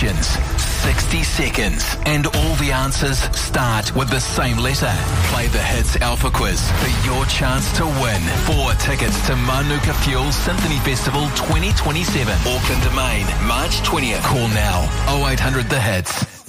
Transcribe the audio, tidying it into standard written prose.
questions, 60 seconds, and all the answers start with the same letter. Play the Hits Alpha Quiz for your chance to win 4 tickets to Manuka Fuel Symphony Festival 2027, Auckland Domain, March 20th. Call now, 0800 The Hits.